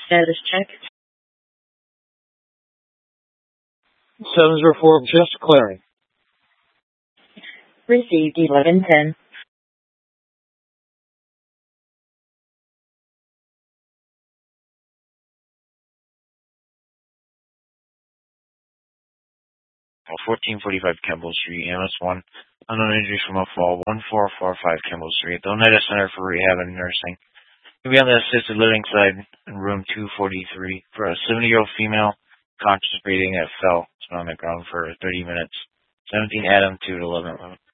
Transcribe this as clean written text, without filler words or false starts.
Status check. Settings report just clearing. Received 1110. Well, 1445 Kemble Street, MS1. Unknown injuries from a fall. 1445 Kemble Street. The Oneida Center for Rehab and Nursing. You'll be on the assisted living side in room 243 for a 70-year-old female conscious breathing that fell. It's been on the ground for 30 minutes. 17 Adam 2 to 11.